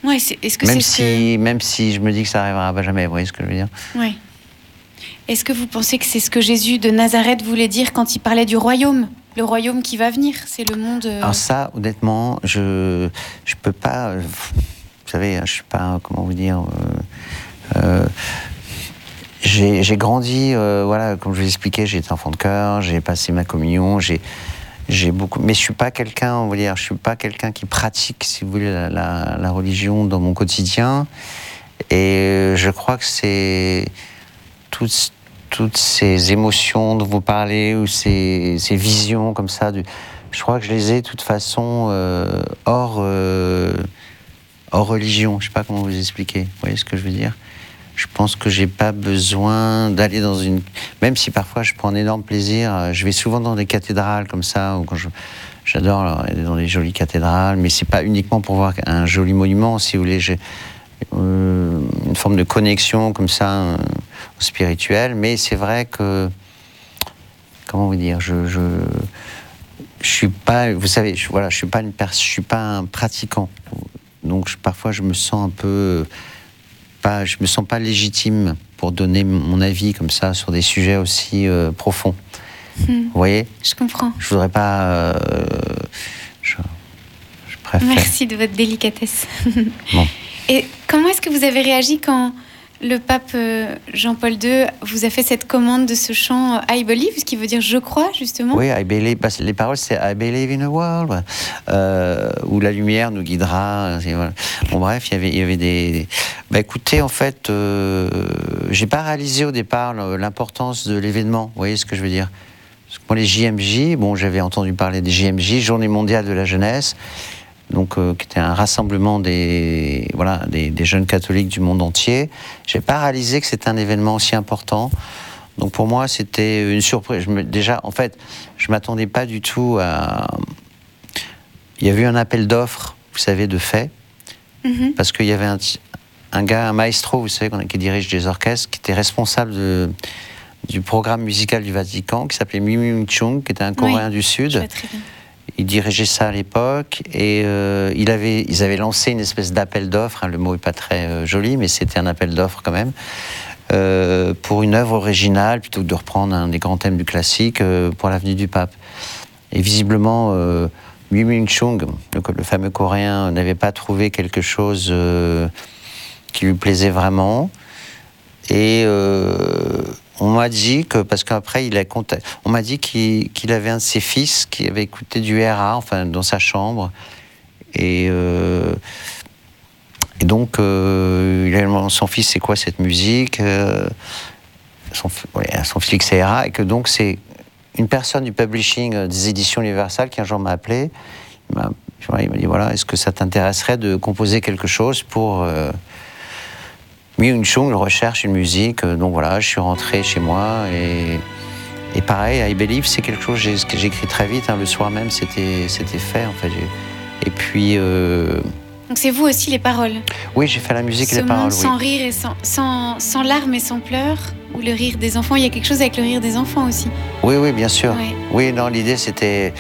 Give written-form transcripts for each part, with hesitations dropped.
Ouais, est-ce que même si je me dis que ça arrivera jamais, vous voyez ce que je veux dire? Ouais. Est-ce que vous pensez que c'est ce que Jésus de Nazareth voulait dire quand il parlait du royaume? Le royaume qui va venir, c'est le monde... Alors ça, honnêtement, je peux pas... vous savez, je suis pas... Comment vous dire j'ai grandi, voilà, comme je vous l'expliquais, j'ai été enfant de chœur, j'ai passé ma communion, j'ai beaucoup... Mais je suis pas quelqu'un, on va dire, je suis pas quelqu'un qui pratique, si vous voulez, la religion dans mon quotidien. Et je crois que c'est... Toutes ces émotions dont vous parlez, ou ces visions comme ça, je crois que je les ai de toute façon hors religion. Je ne sais pas comment vous expliquer. Vous voyez ce que je veux dire? Je pense que j'ai pas besoin d'aller dans une... Même si parfois je prends un énorme plaisir, je vais souvent dans des cathédrales comme ça, ou quand j'adore aller dans des jolies cathédrales, mais c'est pas uniquement pour voir un joli monument, si vous voulez. J'ai une forme de connexion comme ça spirituelle, mais c'est vrai que, comment vous dire, je suis pas, vous savez, je suis pas un pratiquant, donc parfois je me sens un peu je me sens pas légitime pour donner mon avis comme ça sur des sujets aussi profonds. Vous voyez? Je comprends. Je voudrais pas. Je préfère. Merci de votre délicatesse. Bon. Et comment est-ce que vous avez réagi quand le pape Jean-Paul II vous a fait cette commande de ce chant I Believe, ce qui veut dire je crois, justement? Oui, I believe, les paroles c'est I believe in a world, où la lumière nous guidera. Voilà. Bon, bref, il y avait des... écoutez, en fait, j'ai pas réalisé au départ l'importance de l'événement, vous voyez ce que je veux dire? Parce que moi, les JMJ, bon, j'avais entendu parler des JMJ, Journée mondiale de la jeunesse, donc qui était un rassemblement des jeunes catholiques du monde entier. J'ai pas réalisé que c'était un événement aussi important. Donc pour moi, c'était une surprise. Déjà, en fait, je m'attendais pas du tout à... Il y a eu un appel d'offres, vous savez, de fait, parce qu'il y avait un gars, un maestro, vous savez, qui dirige des orchestres, qui était responsable du programme musical du Vatican, qui s'appelait Mi Myung Chung, qui était un Coréen du Sud. Je vois très bien. Il dirigeait ça à l'époque et ils avaient lancé une espèce d'appel d'offres. Hein, le mot n'est pas très joli, mais c'était un appel d'offres quand même pour une œuvre originale plutôt que de reprendre un des grands thèmes du classique pour l'avenue du pape. Et visiblement, Mi Myung Chung, le fameux Coréen, n'avait pas trouvé quelque chose qui lui plaisait vraiment. Et on m'a dit que, parce qu'après, on m'a dit qu'il avait un de ses fils qui avait écouté du RA, enfin, dans sa chambre. Et donc, son fils, c'est quoi cette musique? Son fils, c'est RA, et que donc, c'est une personne du publishing des éditions Universal qui un jour m'a appelé. Il m'a dit, voilà, est-ce que ça t'intéresserait de composer quelque chose pour... Myung Chung recherche une musique, donc voilà, je suis rentré chez moi et pareil, I Believe, c'est quelque chose que j'ai écrit très vite, hein, le soir même, c'était fait en fait. Et puis... Donc c'est vous aussi les paroles? Oui, j'ai fait la musique et les paroles, sans rire et sans larmes et sans pleurs, ou le rire des enfants, il y a quelque chose avec le rire des enfants aussi. Oui, bien sûr. Ouais. Oui, non, l'idée c'était...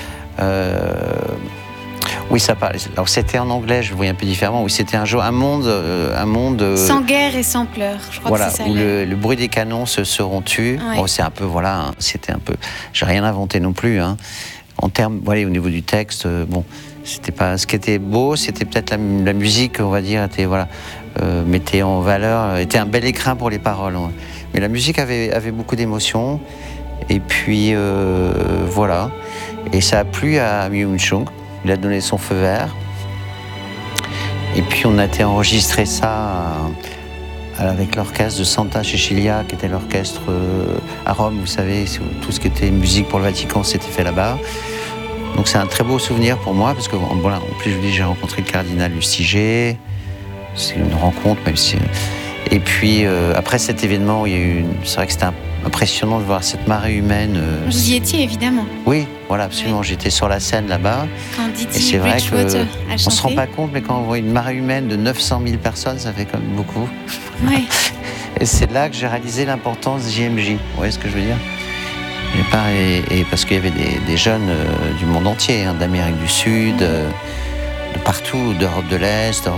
Oui, ça parle. Alors c'était en anglais, je le voyais un peu différemment. Oui, c'était un monde sans guerre et sans pleurs. Je crois voilà, que c'est ça. Où le bruit des canons se seront tus. Ouais. Bon, c'est un peu c'était un peu. J'ai rien inventé non plus. Hein. En termes, au niveau du texte, bon, c'était pas. Ce qui était beau, c'était peut-être la musique, on va dire, mettait en valeur, était un bel écrin pour les paroles. Ouais. Mais la musique avait beaucoup d'émotions. Et puis voilà. Et ça a plu à Myung Chung. Il a donné son feu vert. Et puis on a été enregistrer ça avec l'orchestre de Santa Cecilia, qui était l'orchestre à Rome, vous savez, tout ce qui était musique pour le Vatican, c'était fait là-bas. Donc c'est un très beau souvenir pour moi, parce que voilà, en plus je vous dis, j'ai rencontré le cardinal Lustiger. C'est une rencontre, même si... Et puis après cet événement, c'est vrai que c'était impressionnant de voir cette marée humaine. Vous y étiez évidemment. Oui, voilà, absolument. Ouais. J'étais sur la scène là-bas. Quand et c'est vrai qu'on ne se rend pas compte, mais quand on voit une marée humaine de 900 000 personnes, ça fait quand même beaucoup. Oui. Et c'est là que j'ai réalisé l'importance des JMJ. Vous voyez ce que je veux dire? Et parce qu'il y avait des jeunes du monde entier, hein, d'Amérique du Sud, de partout, d'Europe de l'Est,